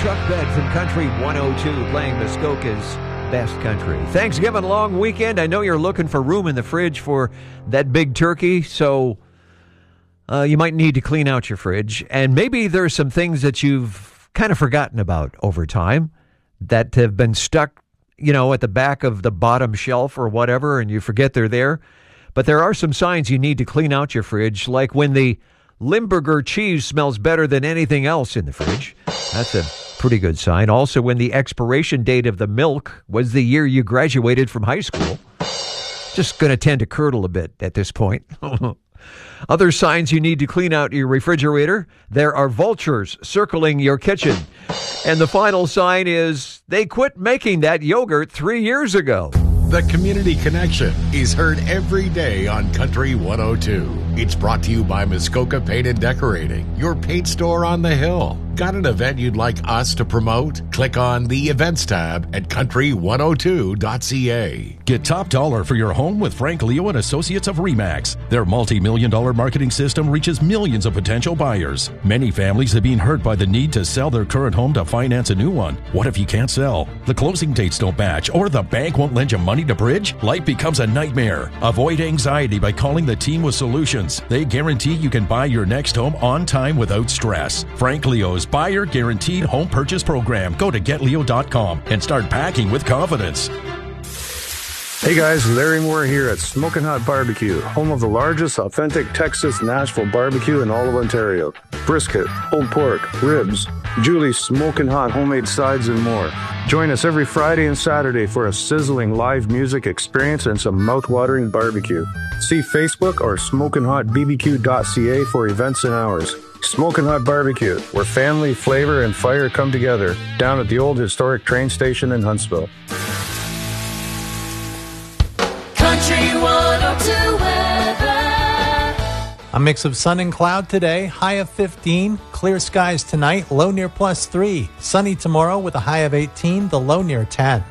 Chuck Bed from Country 102 playing Muskoka's best country. Thanksgiving long weekend. I know you're looking for room in the fridge for that big turkey, so you might need to clean out your fridge. And maybe there's some things that you've kind of forgotten about over time that have been stuck, at the back of the bottom shelf or whatever, and you forget they're there. But there are some signs you need to clean out your fridge, like when the Limburger cheese smells better than anything else in the fridge. That's a pretty good sign. Also, when the expiration date of the milk was the year you graduated from high school. Just going to tend to curdle a bit at this point. Other signs you need to clean out your refrigerator: there are vultures circling your kitchen. And the final sign is they quit making that yogurt 3 years ago. The Community Connection is heard every day on Country 102. It's brought to you by Muskoka Paint and Decorating, your paint store on the hill. Got an event you'd like us to promote? Click on the Events tab at country102.ca. Get top dollar for your home with Frank Leo and Associates of RE/MAX. Their multi-million-dollar marketing system reaches millions of potential buyers. Many families have been hurt by the need to sell their current home to finance a new one. What if you can't sell? The closing dates don't match, or the bank won't lend you money to bridge? Life becomes a nightmare. Avoid anxiety by calling the team with solutions. They guarantee you can buy your next home on time without stress. Frank Leo's Buyer Guaranteed Home Purchase Program. Go to getleo.com and start packing with confidence. Hey guys, Larry Moore here at Smokin' Hot Barbecue, home of the largest authentic Texas Nashville barbecue in all of Ontario. Brisket, pulled pork, ribs, Julie's Smokin' Hot homemade sides, and more. Join us every Friday and Saturday for a sizzling live music experience and some mouth-watering barbecue. See Facebook or smokinhotbbq.ca for events and hours. Smokin' Hot Barbecue, where family, flavor, and fire come together, down at the old historic train station in Huntsville. Country 102 weather. A mix of sun and cloud today, high of 15. Clear skies tonight, low near +3. Sunny tomorrow with a high of 18, the low near 10.